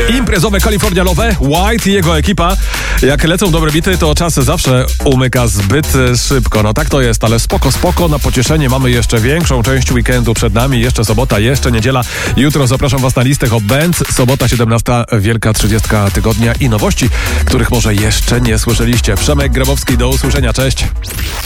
Imprezowe kalifornialowe, White i jego ekipa. Jak lecą dobre bity, to czas zawsze umyka zbyt szybko. No tak to jest, ale spoko. Na pocieszenie mamy jeszcze większą część weekendu przed nami. Jeszcze sobota, jeszcze niedziela. Jutro zapraszam Was na listę Hot Bands. Sobota 17, wielka 30 tygodnia i nowości, których może jeszcze nie słyszeliście. Przemek Grabowski, do usłyszenia, cześć.